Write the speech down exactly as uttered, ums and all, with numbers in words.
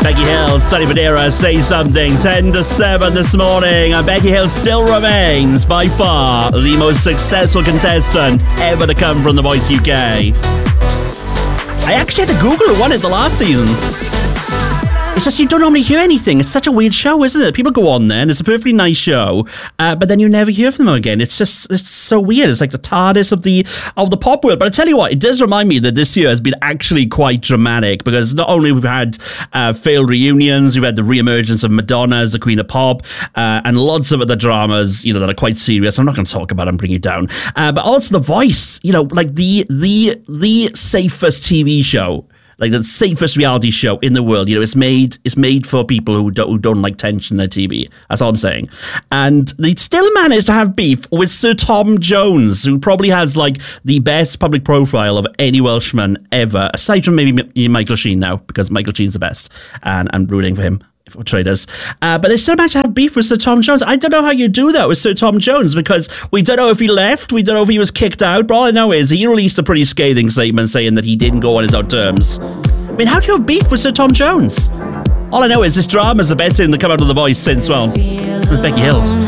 Becky Hill, Sonny Fodera, Say Something, ten to seven this morning, and Becky Hill still remains by far the most successful contestant ever to come from The Voice U K. I actually had to Google who won it the last season. It's just you don't normally hear anything. It's such a weird show, isn't it? People go on there and it's a perfectly nice show, uh, but then you never hear from them again. It's just it's so weird. It's like the TARDIS of the of the pop world. But I tell you what, it does remind me that this year has been actually quite dramatic, because not only we've had uh, failed reunions, we've had the re-emergence of Madonna as the Queen of Pop, uh, and lots of other dramas, you know, that are quite serious. I'm not going to talk about them, bring you down. Uh, but also The Voice, you know, like the the the safest T V show. Like the safest reality show in the world. You know, it's made it's made for people who don't, who don't like tension in their T V. That's all I'm saying. And they still managed to have beef with Sir Tom Jones, who probably has like the best public profile of any Welshman ever, aside from maybe Michael Sheen now, because Michael Sheen's the best, and I'm rooting for him. For traders, uh, but they still managed to have beef with Sir Tom Jones. I don't know how you do that with Sir Tom Jones, because we don't know if he left, we don't know if he was kicked out, but all I know is he released a pretty scathing statement saying that he didn't go on his own terms. I mean, how do you have beef with Sir Tom Jones? All I know is this drama is the best thing to come out of The Voice since, well, with Becky Hill.